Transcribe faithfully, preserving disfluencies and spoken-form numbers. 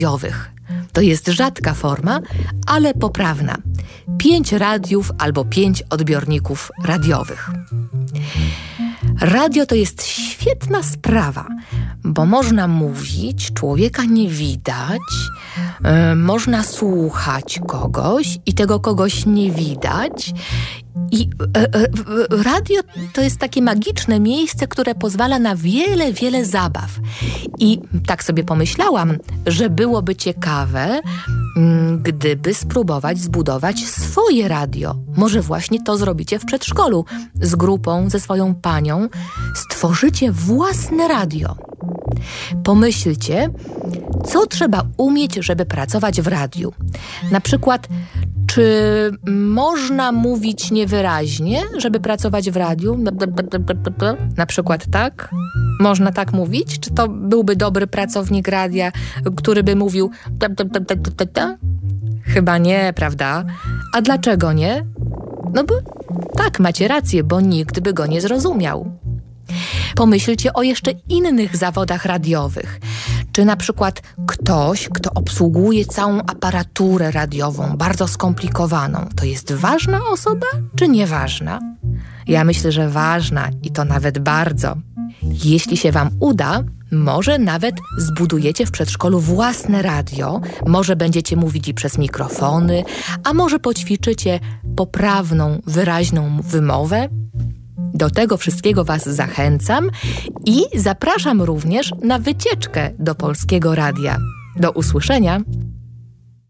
radiowych. To jest rzadka forma, ale poprawna. Pięć radiów albo pięć odbiorników radiowych. Radio to jest świetna sprawa, bo można mówić, człowieka nie widać, yy, można słuchać kogoś i tego kogoś nie widać. I e, e, radio to jest takie magiczne miejsce, które pozwala na wiele, wiele zabaw. I tak sobie pomyślałam, że byłoby ciekawe, m, gdyby spróbować zbudować swoje radio. Może właśnie to zrobicie w przedszkolu. Z grupą, ze swoją panią stworzycie własne radio. Pomyślcie, co trzeba umieć, żeby pracować w radiu. Na przykład, czy można mówić niewyraźnie, żeby pracować w radiu? Na przykład tak? Można tak mówić? Czy to byłby dobry pracownik radia, który by mówił... Chyba nie, prawda? A dlaczego nie? No bo tak, macie rację, bo nikt by go nie zrozumiał. Pomyślcie o jeszcze innych zawodach radiowych. Czy na przykład ktoś, kto obsługuje całą aparaturę radiową, bardzo skomplikowaną, to jest ważna osoba, czy nieważna? Ja myślę, że ważna i to nawet bardzo. Jeśli się wam uda, może nawet zbudujecie w przedszkolu własne radio, może będziecie mówić i przez mikrofony, a może poćwiczycie poprawną, wyraźną wymowę. Do tego wszystkiego was zachęcam i zapraszam również na wycieczkę do Polskiego Radia. Do usłyszenia!